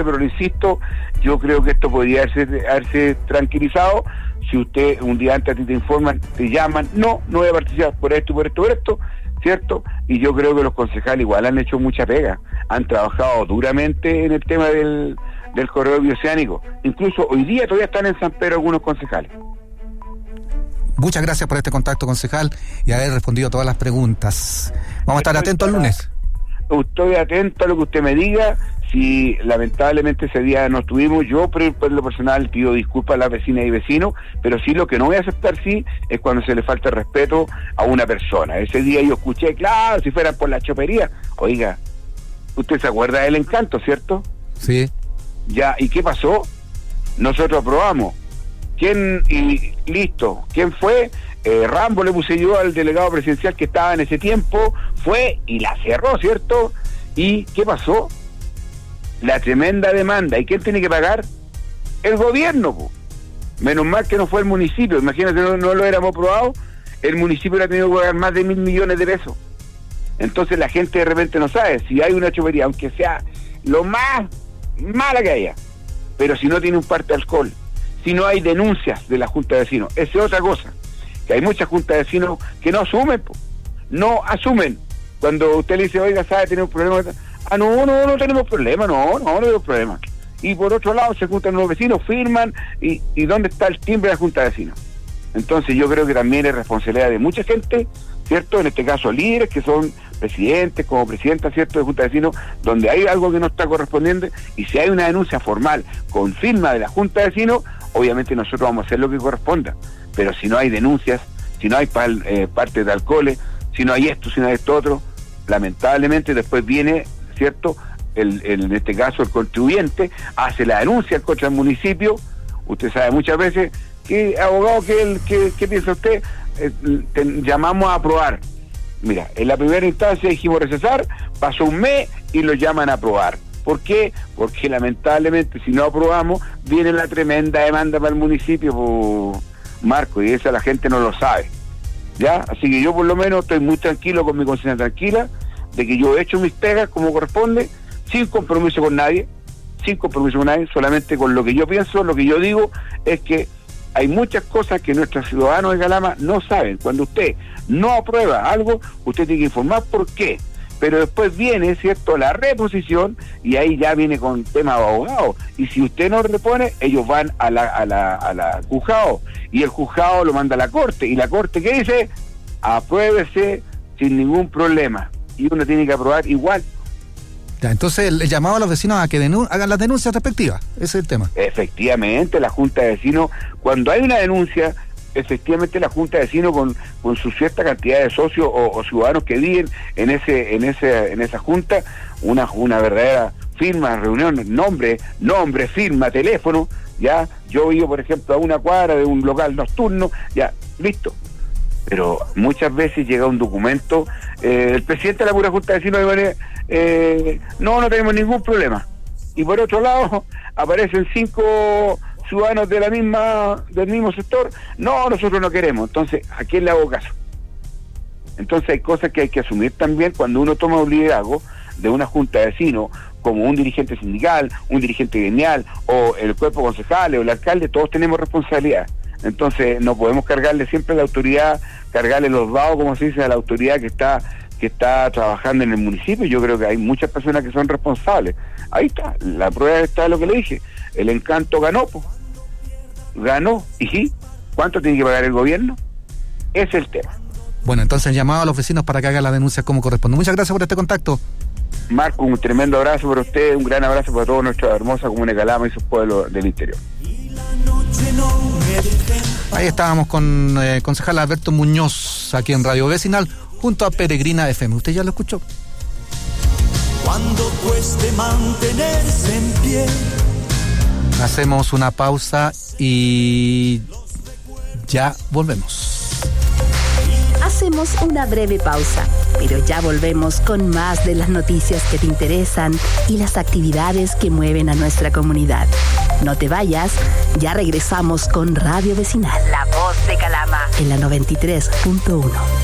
siempre, pero lo insisto, yo creo que esto podría haberse tranquilizado. Si usted un día antes a ti te informan, te llaman, no voy a participar por esto, ¿cierto? Y yo creo que los concejales igual han hecho mucha pega, han trabajado duramente en el tema del corredor bioceánico. Incluso hoy día todavía están en San Pedro algunos concejales. Muchas gracias por este contacto, concejal, y haber respondido todas las preguntas. Vamos a estar atentos el lunes. Estoy atento a lo que usted me diga. Si lamentablemente ese día no estuvimos, yo por lo personal pido disculpas a las vecinas y vecinos, pero sí lo que no voy a aceptar es cuando se le falta el respeto a una persona. Ese día yo escuché, claro, si fueran por la chopería. Oiga, usted se acuerda del Encanto, ¿cierto? Sí. Ya, ¿y qué pasó? Nosotros aprobamos. ¿Quién? Y listo. ¿Quién fue? Rambo le puse yo al delegado presidencial que estaba en ese tiempo, fue y la cerró, ¿cierto? ¿Y qué pasó? La tremenda demanda. ¿Y quién tiene que pagar? El gobierno, po. Menos mal que no fue el municipio. Imagínate, no lo hubiéramos aprobado, el municipio hubiera tenido que pagar más de 1.000 millones de pesos. Entonces la gente de repente no sabe, si hay una chopería, aunque sea lo más mala que haya, pero si no tiene un parte de alcohol, si no hay denuncias de la Junta de Vecinos, esa es otra cosa, que hay muchas juntas de vecinos que no asumen, po. No asumen. Cuando usted le dice, oiga, ¿sabe? Tiene un problema. No tenemos problema, no tenemos problema. Y por otro lado se juntan los vecinos, firman, y ¿dónde está el timbre de la Junta de Vecinos? Entonces yo creo que también es responsabilidad de mucha gente, ¿cierto? En este caso líderes que son presidentes, como presidenta, ¿cierto?, de Junta de Vecinos, donde hay algo que no está correspondiendo, y si hay una denuncia formal con firma de la Junta de Vecinos, obviamente nosotros vamos a hacer lo que corresponda. Pero si no hay denuncias, si no hay parte de alcoholes, si no hay esto, si no hay esto otro, lamentablemente después viene, ¿cierto?, en este caso el contribuyente hace la denuncia contra el municipio. Usted sabe muchas veces que, abogado, ¿qué piensa usted? Llamamos a aprobar. Mira, en la primera instancia dijimos recesar, pasó un mes y lo llaman a aprobar. ¿Por qué? Porque lamentablemente si no aprobamos viene la tremenda demanda para el municipio, Marco, y esa la gente no lo sabe, ¿ya? Así que yo por lo menos estoy muy tranquilo, con mi conciencia tranquila, de que yo he hecho mis pegas como corresponde, sin compromiso con nadie, solamente con lo que yo pienso, lo que yo digo, es que hay muchas cosas que nuestros ciudadanos de Calama no saben. Cuando usted no aprueba algo, usted tiene que informar por qué. Pero después viene, ¿cierto?, la reposición, y ahí ya viene con tema de abogado. Y si usted no repone, ellos van a la juzgado, y el juzgado lo manda a la corte, y la corte, ¿qué dice? Apruébese sin ningún problema. Y uno tiene que aprobar igual. Ya, entonces el llamado a los vecinos a que hagan las denuncias respectivas, ese es el tema. Efectivamente, la Junta de Vecinos, cuando hay una denuncia, efectivamente la Junta de Vecinos con su cierta cantidad de socios o ciudadanos que viven en esa junta, una verdadera firma, reunión, nombre, firma, teléfono, ya, yo vivo por ejemplo a una cuadra de un local nocturno, ya, listo. Pero muchas veces llega un documento, el presidente de la pura Junta de Vecinos no tenemos ningún problema, y por otro lado aparecen 5 ciudadanos del mismo sector, nosotros no queremos. Entonces, ¿a quién le hago caso? Entonces hay cosas que hay que asumir también cuando uno toma un liderazgo de una junta de vecinos, como un dirigente sindical, un dirigente gremial, o el cuerpo concejal, o el alcalde, todos tenemos responsabilidad. Entonces no podemos cargarle siempre a la autoridad, cargarle los dados, como se dice, a la autoridad que está trabajando en el municipio. Yo creo que hay muchas personas que son responsables. Ahí está, la prueba está de lo que le dije. El Encanto ganó, ¿y cuánto tiene que pagar el gobierno? Ese es el tema. Bueno, entonces llamado a los vecinos para que hagan la denuncia como corresponde. Muchas gracias por este contacto. Marco, un tremendo abrazo para usted, un gran abrazo para toda nuestra hermosa comuna de Calama y sus pueblos del interior. Ahí estábamos con concejal Alberto Muñoz, aquí en Radio Vecinal, junto a Peregrina FM. ¿Usted ya lo escuchó? Cuando cueste mantenerse en pie. Hacemos una pausa y ya volvemos. Hacemos una breve pausa, pero ya volvemos con más de las noticias que te interesan y las actividades que mueven a nuestra comunidad. No te vayas, ya regresamos con Radio Vecinal, la voz de Calama, en la 93.1.